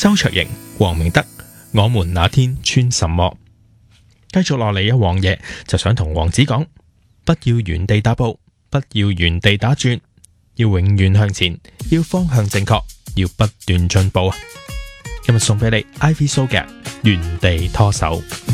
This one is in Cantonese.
周卓盈、黃明德，我們那天穿什麼？繼續落嚟，王爺就想同王子講，不要原地踏步，不要原地打轉，要永遠向前，要方向正確，要不斷進步啊！今日送俾你 Ivy So 嘅原地拖手。